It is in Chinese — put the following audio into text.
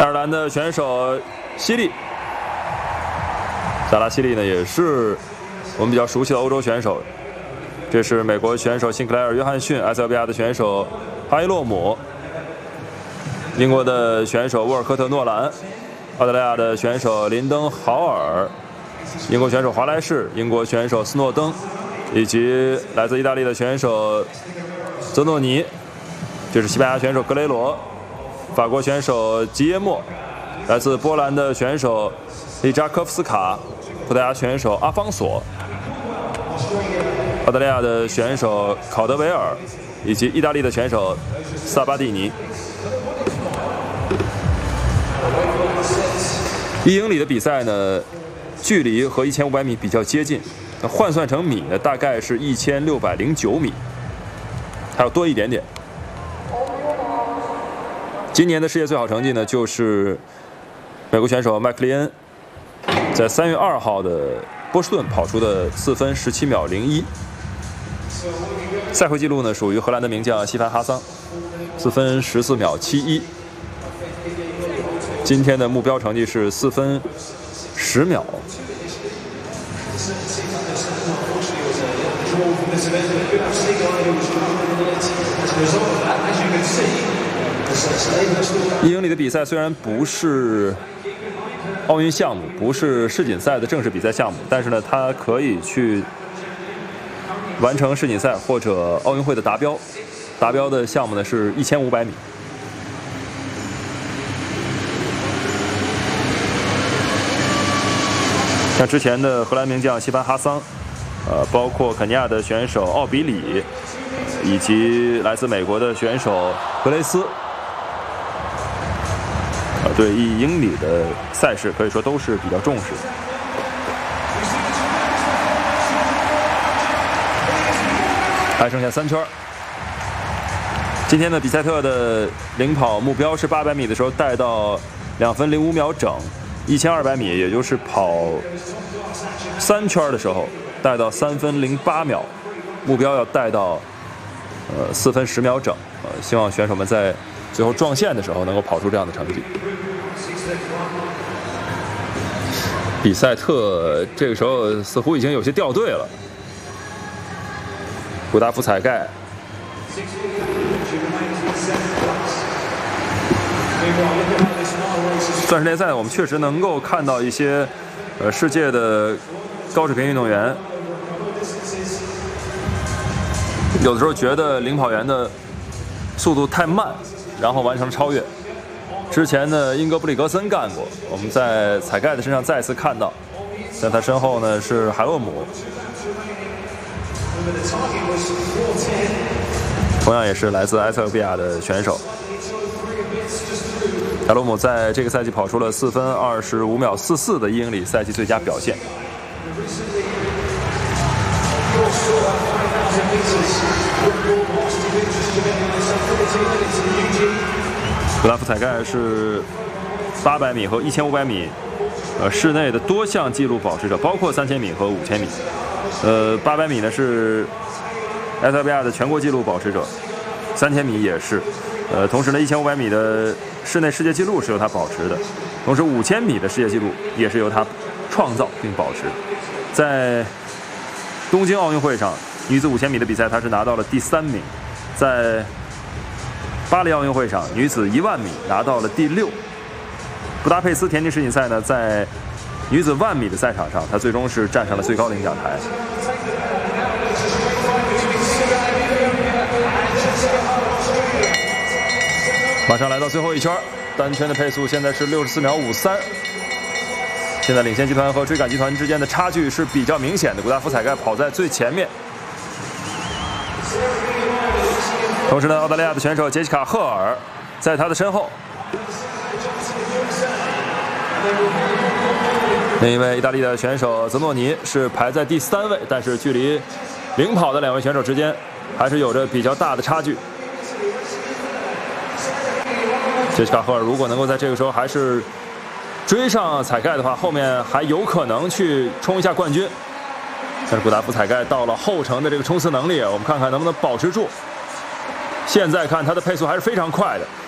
爱尔兰的选手希利，萨拉希利呢也是我们比较熟悉的欧洲选手。这是美国选手辛克莱尔·约翰逊，埃塞俄比亚的选手哈伊洛姆，英国的选手沃尔科特·诺兰，澳大利亚的选手林登·豪尔，英国选手华莱士，英国选手斯诺登，以及来自意大利的选手泽诺尼。这是西班牙选手格雷罗，法国选手吉耶莫，来自波兰的选手利扎科夫斯卡，葡萄牙选手阿方索，澳大利亚的选手考德维尔，以及意大利的选手萨巴蒂尼。1英里的比赛呢，距离和1500米比较接近，换算成米呢，大概是1609米，还要多一点点。今年的世界最好成绩呢，就是美国选手麦克利恩在3月2号的波士顿跑出的4分17秒01。赛会纪录呢属于荷兰的名将西凡哈桑，4分14秒71。今天的目标成绩是4分10秒。1英里的比赛虽然不是奥运项目，不是世锦赛的正式比赛项目，但是呢，它可以去完成世锦赛或者奥运会的达标。达标的项目呢是1500米。像之前的荷兰名将西凡哈桑，包括肯尼亚的选手奥比里，以及来自美国的选手格雷斯，对1英里的赛事可以说都是比较重视。还剩下3圈。今天的比赛特的领跑目标是800米的时候带到2分05秒整，1200米也就是跑3圈的时候带到3分08秒，目标要带到4分10秒整。希望选手们在最后撞线的时候能够跑出这样的成绩。比赛特这个时候似乎已经有些掉队了。古达夫采盖，钻石联赛我们确实能够看到一些世界的高水平运动员，有的时候觉得领跑员的速度太慢，然后完成超越。之前呢，英格布里格森干过，我们在采盖的身上再次看到，在他身后呢是海洛姆，同样也是来自埃塞俄比亚的选手。海洛姆在这个赛季跑出了4分25秒44的1英里赛季最佳表现。古达夫采盖是800米和1500米室内的多项纪录保持者，包括3000米和5000米。800米呢是埃塞俄比亚的全国纪录保持者，3000米也是。同时呢，1500米的室内世界纪录是由他保持的，同时5000米的世界纪录也是由他创造并保持。在东京奥运会上，女子5000米的比赛，她是拿到了第3名；在巴黎奥运会上，女子10000米拿到了第6。布达佩斯田径世锦赛呢，在女子10000米的赛场上，她最终是站上了最高领奖台。马上来到最后一圈，单圈的配速现在是64秒53。现在领先集团和追赶集团之间的差距是比较明显的，古达夫采盖跑在最前面。同时呢，澳大利亚的选手杰西卡·赫尔在他的身后。另一位意大利的选手泽诺尼是排在第3位，但是距离领跑的2位选手之间还是有着比较大的差距。杰西卡·赫尔如果能够在这个时候还是追上采盖的话，后面还有可能去冲一下冠军。但是古达夫采盖到了后程的这个冲刺能力，我们看看能不能保持住。现在看他的配速还是非常快的。